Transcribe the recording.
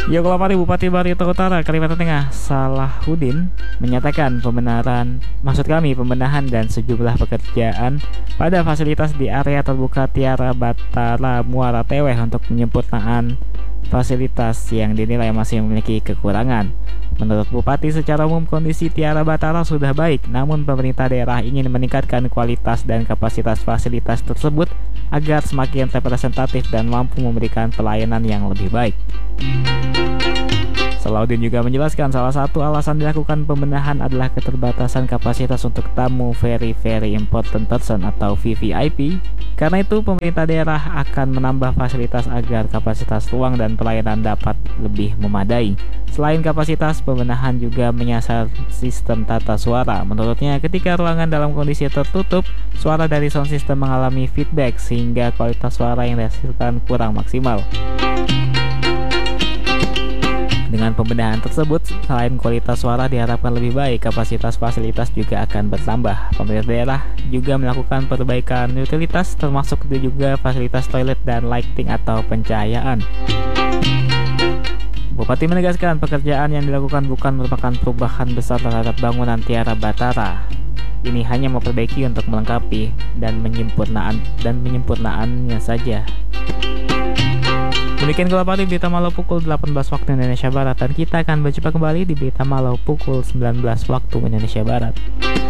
Yokolapari Bupati Barito Utara, Kalimantan Tengah, Salahuddin menyatakan pembenahan dan sejumlah pekerjaan pada fasilitas di area terbuka Tiara Batara Muara Teweh untuk penyempurnaan fasilitas yang dinilai masih memiliki kekurangan. Menurut Bupati, secara umum kondisi Tiara Batara sudah baik, namun pemerintah daerah ingin meningkatkan kualitas dan kapasitas fasilitas tersebut agar semakin representatif dan mampu memberikan pelayanan yang lebih baik. Salahuddin juga menjelaskan salah satu alasan dilakukan pembenahan adalah keterbatasan kapasitas untuk tamu Very Important Person atau VVIP. Karena itu, pemerintah daerah akan menambah fasilitas agar kapasitas ruang dan pelayanan dapat lebih memadai. Selain kapasitas, pembenahan juga menyasar sistem tata suara. Menurutnya, ketika ruangan dalam kondisi tertutup, suara dari sound system mengalami feedback sehingga kualitas suara yang dihasilkan kurang maksimal. Dengan pembenahan tersebut, selain kualitas suara diharapkan lebih baik, kapasitas fasilitas juga akan bertambah. Pemerintah daerah juga melakukan perbaikan utilitas, termasuk juga fasilitas toilet dan lighting atau pencahayaan. Bupati menegaskan pekerjaan yang dilakukan bukan merupakan perubahan besar terhadap bangunan Tiara Batara. Ini hanya memperbaiki untuk melengkapi dan menyempurnaannya saja. Demikian Golapari Berita Malau pukul 18 waktu Indonesia Barat, dan kita akan berjumpa kembali di Berita Malau pukul 19 waktu Indonesia Barat.